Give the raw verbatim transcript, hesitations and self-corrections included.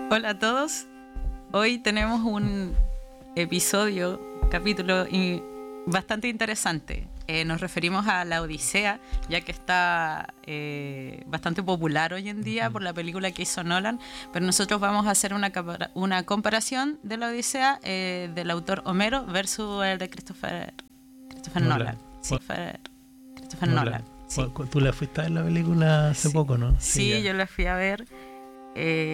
Hola a todos. Hoy tenemos un episodio, capítulo y bastante interesante. Eh, nos referimos a la Odisea, ya que está eh, bastante popular hoy en día por la película que hizo Nolan, pero nosotros vamos a hacer una, una comparación de la Odisea eh, del autor Homero versus el de Christopher, Christopher Nolan. Nolan. Sí, Christopher, Christopher Nolan. Nolan. Sí. Tú la fuiste a ver la película hace sí. poco, ¿no? Sí, sí yo la fui a ver. Eh,